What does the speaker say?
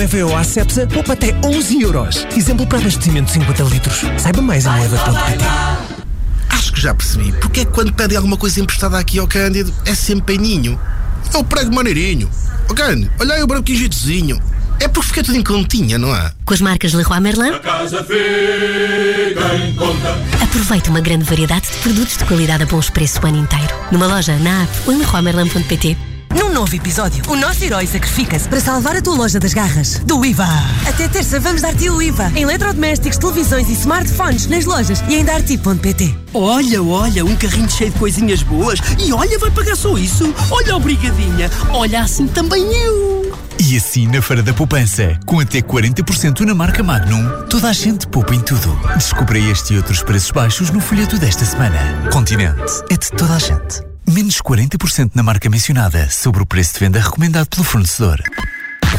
EVO Cepsa, poupa até 11 euros. Exemplo para abastecimento de 50 litros. Saiba mais em moeda.pt. Acho que já percebi. Porque é que quando pedem alguma coisa emprestada aqui ao Cândido é sempre paninho. É o prego maneirinho. Ó Cândido, olha aí o branquinho jeitozinho. É porque fica tudo em continha, não é? Com as marcas Leroy Merlin, a casa fica em conta. aproveita uma grande variedade de produtos de qualidade a bons preços o ano inteiro. Numa loja, na app ou em leroymerlin.pt. Num novo episódio, o nosso herói sacrifica-se para salvar a tua loja das garras. Do IVA. Até terça vamos dar-te o IVA em eletrodomésticos, televisões e smartphones nas lojas e em darti.pt. Olha, um carrinho cheio de coisinhas boas. E olha, vai pagar só isso. Olha, obrigadinha. Olha, assim também eu. E assim na Feira da Poupança, com até 40% na marca Magnum, toda a gente poupa em tudo. Descubra este e outros preços baixos no folheto desta semana. Continente é de toda a gente. Menos 40% na marca mencionada sobre o preço de venda recomendado pelo fornecedor.